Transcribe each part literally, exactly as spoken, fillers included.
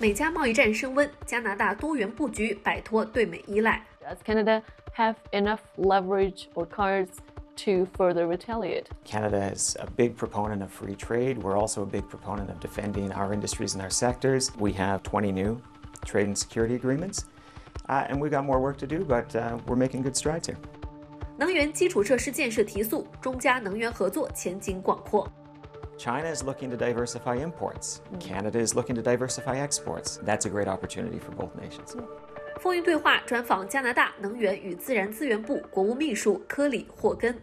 美加贸易战升温，加拿大多元布局，摆脱对美依赖。 Does Canada have enough leverage or cards to further retaliate? Canada is a big proponent of free trade. We're also a big proponent of defending our industries and our sectors. We have twenty new trade and security agreements, uh, and we've got more work to do, but uh, we're making good strides here. 能源基础设施建设提速，中加能源合作前景广阔。 China is looking to diversify imports. Canada is looking to diversify exports. That's a great opportunity for both nations. 风云对话专访加拿大能源与自然资源部国务秘书科里霍根。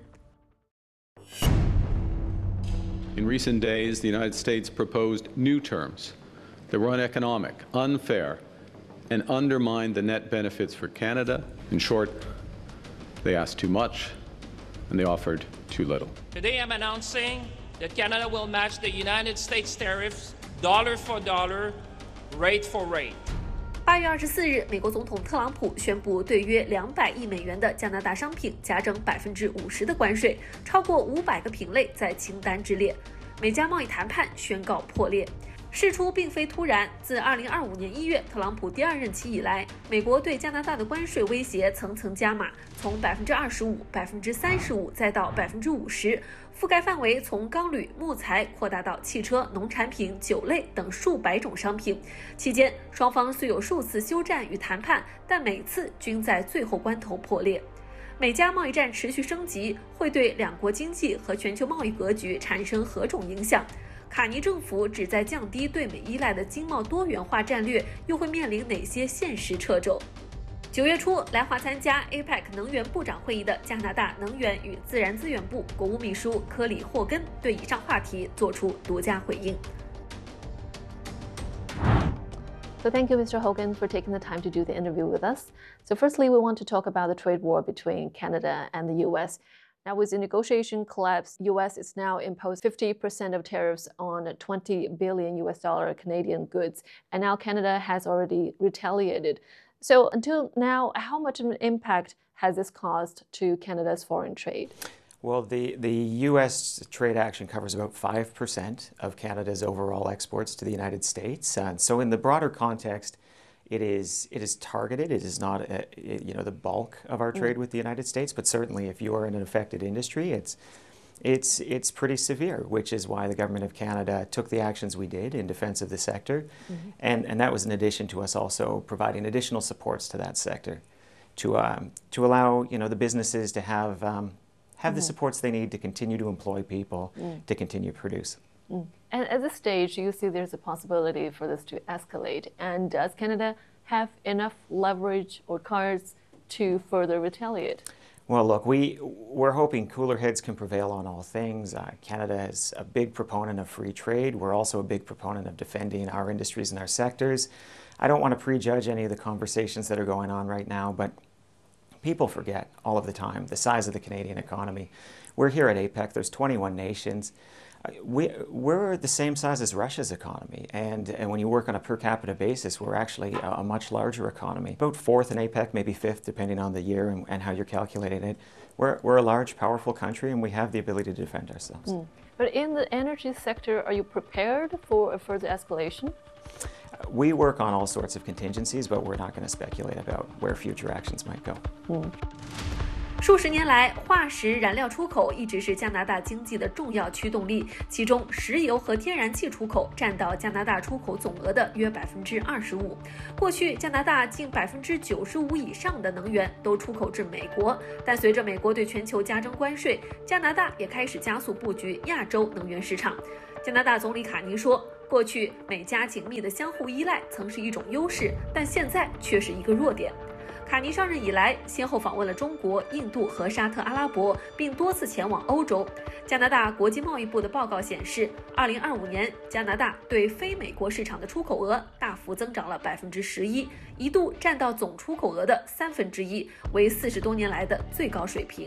In recent days, the United States proposed new terms that were uneconomic, unfair, and undermined the net benefits for Canada. In short, they asked too much, and they offered too little. Today I'm announcing that Canada will match the United States tariffs dollar for dollar, rate for rate. 八月二十四日，美国总统特朗普宣布对约两百亿美元的加拿大商品加征百分之五十的关税，超过五百个品类在清单之列。美加贸易谈判宣告破裂。事出并非突然，自二零二五年一月特朗普第二任期以来，美国对加拿大的关税威胁层层加码，从百分之二十五、百分之三十五再到百分之五十，覆盖范围从钢铝、木材扩大到汽车、农产品、酒类等数百种商品。期间，双方虽有数次休战与谈判，但每次均在最后关头破裂。美加贸易战持续升级，会对两国经济和全球贸易格局产生何种影响？卡尼政府旨在降低对美依赖的经贸多元化战略又会面临哪些现实掣肘？九月初来华参加 A P E C 能源部长会议的加拿大能源与自然资源部国务秘书科里霍根对以上话题做出独家回应。 So thank you, Mister Hogan, for taking the time to do the interview with us. So firstly, we want to talk about the trade war between Canada and the U S. Now, with the negotiation collapse, U S is now imposed fifty percent of tariffs on twenty billion U S dollar Canadian goods, and now Canada has already retaliated. So until now, how much of an impact has this caused to Canada's foreign trade? Well, the, the U S trade action covers about five percent of Canada's overall exports to the United States. Uh, so in the broader context, It is it is targeted. It is not a, you know the bulk of our trade mm. with the United States, but certainly if you are in an affected industry, it's it's it's pretty severe. Which is why the government of Canada took the actions we did in defense of the sector, mm-hmm. and and that was in addition to us also providing additional supports to that sector, to um, to allow you know the businesses to have um, have mm-hmm. the supports they need to continue to employ people, mm. to continue to produce. Mm. And at this stage, you see there's a possibility for this to escalate. And does Canada have enough leverage or cards to further retaliate? Well, look, we, we're hoping cooler heads can prevail on all things. Uh, Canada is a big proponent of free trade. We're also a big proponent of defending our industries and our sectors. I don't want to prejudge any of the conversations that are going on right now, but people forget all of the time the size of the Canadian economy. We're here at A P E C. There's twenty-one nations. We, we're the same size as Russia's economy, and, and when you work on a per capita basis, we're actually a, a much larger economy. About fourth in A P E C, maybe fifth, depending on the year and, and how you're calculating it. We're, we're a large, powerful country, and we have the ability to defend ourselves. Mm. But in the energy sector, are you prepared for a further escalation? We work on all sorts of contingencies, but we're not going to speculate about where future actions might go. Mm. 数十年来，化石燃料出口一直是加拿大经济的重要驱动力，其中石油和天然气出口占到加拿大出口总额的约百分之二十五。过去，加拿大近百分之九十五以上的能源都出口至美国，但随着美国对全球加征关税，加拿大也开始加速布局亚洲能源市场。加拿大总理卡尼说，过去美加紧密的相互依赖曾是一种优势，但现在却是一个弱点。卡尼上任以来，先后访问了中国、印度和沙特阿拉伯，并多次前往欧洲。加拿大国际贸易部的报告显示，二零二五年加拿大对非美国市场的出口额大幅增长了百分之十一，一度占到总出口额的三分之一，为四十多年来的最高水平。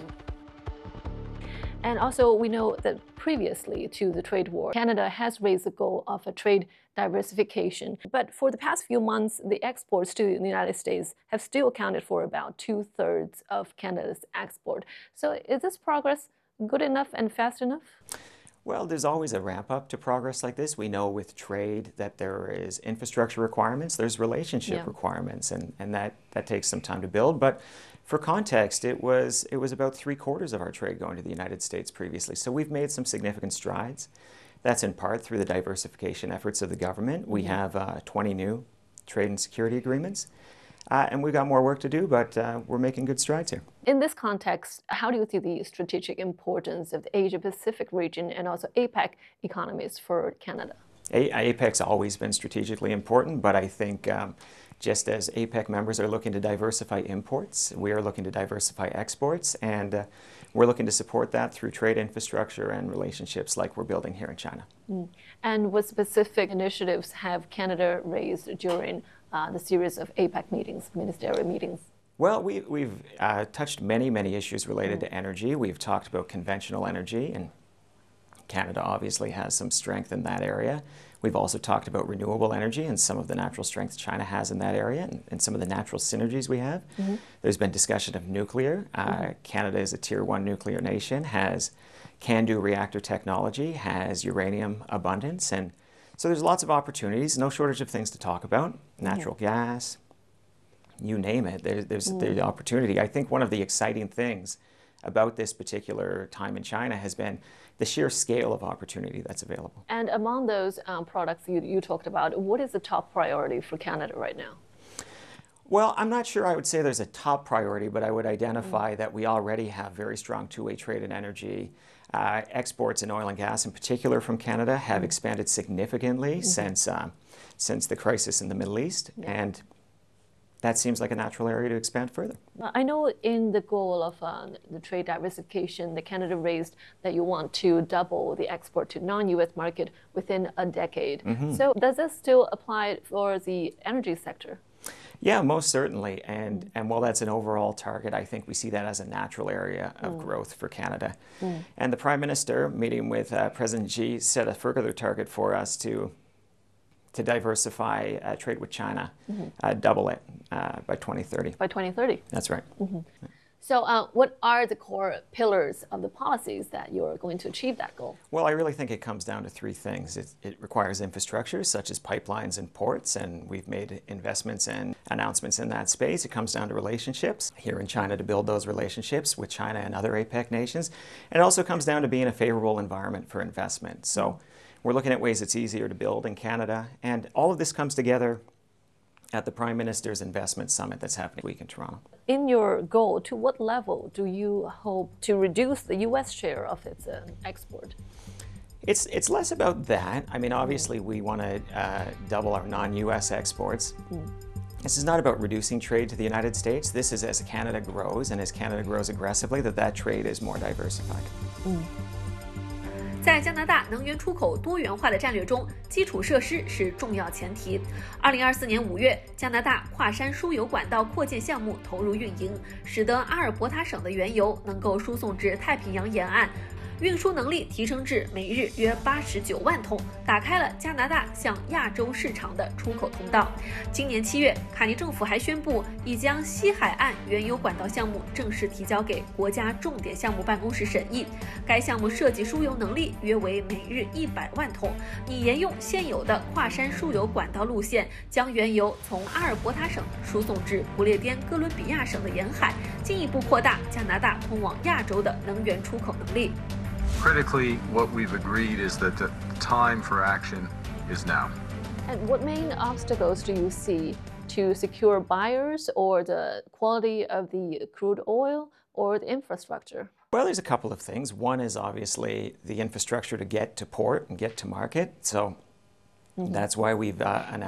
And also, we know that previously to the trade war, Canada has raised the goal of a trade diversification. But for the past few months, the exports to the United States have still accounted for about two-thirds of Canada's export. So is this progress good enough and fast enough? Well, there's always a ramp up to progress like this. We know with trade that there is infrastructure requirements, there's relationship Yeah. requirements, and, and that, that takes some time to build. But for context, it was, it was about three quarters of our trade going to the United States previously. So we've made some significant strides. That's in part through the diversification efforts of the government. We have uh, twenty new trade and security agreements. Uh, and we've got more work to do, but uh, we're making good strides here. In this context, how do you see the strategic importance of the Asia-Pacific region and also APEC economies for Canada? A APEC's always been strategically important, but I think um, just as APEC members are looking to diversify imports, we are looking to diversify exports, and uh, we're looking to support that through trade infrastructure and relationships like we're building here in China. Mm. And what specific initiatives have Canada raised during uh, the series of APEC meetings, ministerial meetings? Well, we, we've uh, touched many, many issues related mm. to energy. We've talked about conventional energy, and Canada obviously has some strength in that area. We've also talked about renewable energy and some of the natural strengths China has in that area, and, and some of the natural synergies we have. Mm-hmm. There's been discussion of nuclear. Uh, mm-hmm. Canada is a tier one nuclear nation, has can-do reactor technology, has uranium abundance, and so there's lots of opportunities, no shortage of things to talk about. Natural mm-hmm. gas, you name it, there, there's, mm-hmm. there's opportunity. I think one of the exciting things about this particular time in China has been the sheer scale of opportunity that's available. And among those um, products you, you talked about, what is the top priority for Canada right now? Well, I'm not sure I would say there's a top priority, but I would identify mm-hmm. that we already have very strong two-way trade in energy. Uh, exports in oil and gas in particular from Canada have mm-hmm. expanded significantly mm-hmm. since, uh, since the crisis in the Middle East. Yeah. And that seems like a natural area to expand further. I know in the goal of uh, the trade diversification that Canada raised that you want to double the export to non-U S market within a decade. Mm-hmm. So does this still apply for the energy sector? Yeah, most certainly. And, mm. and while that's an overall target, I think we see that as a natural area of mm. growth for Canada. Mm. And the Prime Minister, meeting with uh, President Xi, set a further target for us to to diversify uh, trade with China, mm-hmm. uh, double it uh, by twenty thirty. By twenty thirty? That's right. Mm-hmm. So uh, what are the core pillars of the policies that you're going to achieve that goal? Well, I really think it comes down to three things. It, it requires infrastructure, such as pipelines and ports, and we've made investments and announcements in that space. It comes down to relationships here in China to build those relationships with China and other APEC nations. And it also comes down to being a favorable environment for investment. So we're looking at ways it's easier to build in Canada, and all of this comes together at the Prime Minister's Investment Summit that's happening this week in Toronto. In your goal, to what level do you hope to reduce the U S share of its uh, export? It's, it's less about that. I mean, obviously, we want to uh, double our non-U S exports. Mm. This is not about reducing trade to the United States. This is as Canada grows, and as Canada grows aggressively, that that trade is more diversified. Mm. 在加拿大能源出口多元化的战略中，基础设施是重要前提。二零二四年五月，加拿大跨山输油管道扩建项目投入运营，使得阿尔伯塔省的原油能够输送至太平洋沿岸。运输能力提升至每日约八十九万桶，打开了加拿大向亚洲市场的出口通道。今年七月，卡尼政府还宣布已将西海岸原油管道项目正式提交给国家重点项目办公室审议。该项目设计输油能力约为每日一百万桶，拟沿用现有的跨山输油管道路线，将原油从阿尔伯塔省输送至不列颠哥伦比亚省的沿海，进一步扩大加拿大通往亚洲的能源出口能力。 Critically, what we've agreed is that the time for action is now. And what main obstacles do you see to secure buyers, or the quality of the crude oil, or the infrastructure? Well, there's a couple of things. One is obviously the infrastructure to get to port and get to market. So mm-hmm. that's why we've uh, announced